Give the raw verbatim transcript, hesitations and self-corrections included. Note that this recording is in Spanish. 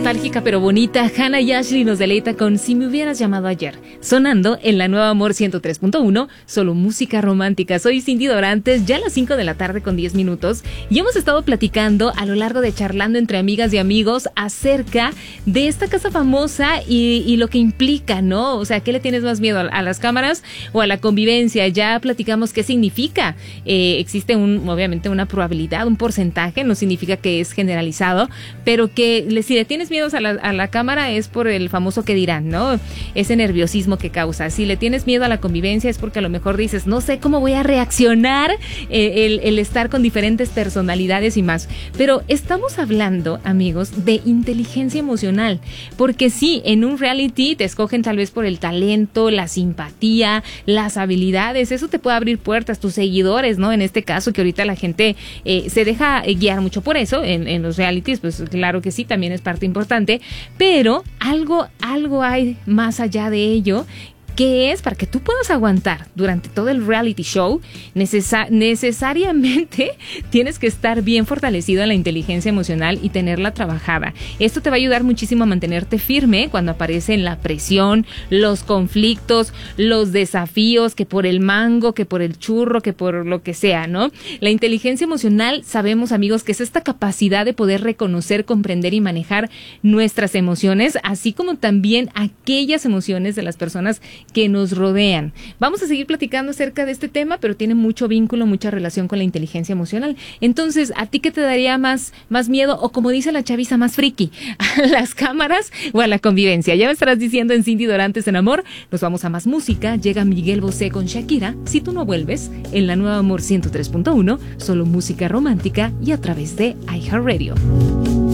nostálgica pero bonita, Hannah y Ashley nos deleita con Si me hubieras llamado ayer, sonando en la nueva Amor ciento tres punto uno, solo música romántica. Soy Cindy Dorantes, ya a las cinco de la tarde con diez minutos, y hemos estado platicando a lo largo de Charlando entre amigas y amigos acerca de esta casa famosa y, y lo que implica, ¿no? O sea, ¿qué le tienes más miedo? ¿A las cámaras o a la convivencia? Ya platicamos qué significa. Eh, existe un, obviamente una probabilidad, un porcentaje, no significa que es generalizado, pero que le, si le tienes miedo a la, a la cámara es por el famoso que dirán, ¿no? Ese nerviosismo que causa. Si le tienes miedo a la convivencia es porque a lo mejor dices, no sé cómo voy a reaccionar eh, el, el estar con diferentes personalidades y más. Pero estamos hablando, amigos, de inteligencia emocional, porque sí, en un reality te escogen tal vez por el talento, la simpatía, las habilidades, eso te puede abrir puertas, tus seguidores, ¿no? En este caso, que ahorita la gente eh, se deja guiar mucho por eso, en, en los realities, pues claro que sí, también es parte importante, pero algo, algo hay más allá de ello, que es para que tú puedas aguantar durante todo el reality show, necesa- necesariamente tienes que estar bien fortalecido en la inteligencia emocional y tenerla trabajada. Esto te va a ayudar muchísimo a mantenerte firme cuando aparecen la presión, los conflictos, los desafíos, que por el mango, que por el churro, que por lo que sea, ¿no? La inteligencia emocional, sabemos, amigos, que es esta capacidad de poder reconocer, comprender y manejar nuestras emociones, así como también aquellas emociones de las personas que nos rodean. Vamos a seguir platicando acerca de este tema, pero tiene mucho vínculo, mucha relación con la inteligencia emocional. Entonces, ¿a ti qué te daría más, más miedo? O como dice la chaviza, más friki, ¿a las cámaras o a la convivencia? Ya me estarás diciendo en Cindy Dorantes en Amor. Nos vamos a más música. Llega Miguel Bosé con Shakira, Si tú no vuelves, en la nueva Amor ciento tres punto uno, solo música romántica y a través de iHeartRadio.